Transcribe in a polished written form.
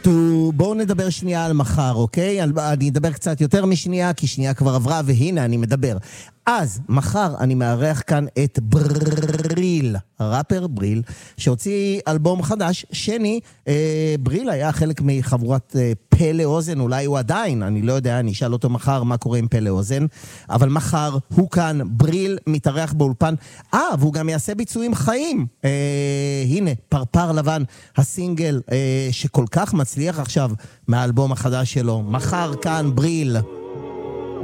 בואו נדבר שנייה על מחר, אוקיי? אני אדבר קצת יותר משנייה, כי שנייה כבר עברה, והנה אני מדבר. אז, מחר אני מארח כאן את בריל, הראפר בריל, שהוציא אלבום חדש. שני, בריל היה חלק מחבורת פה לאוזן, אולי הוא עדיין, אני לא יודע, אני אשאל אותו מחר מה קורה עם פה לאוזן, אבל מחר הוא כאן, בריל מתארח באולפן, והוא גם יעשה ביצועים חיים. הנה, פרפר לבן, הסינגל שכל כך מצליח עכשיו מהאלבום החדש שלו. מחר כאן בריל.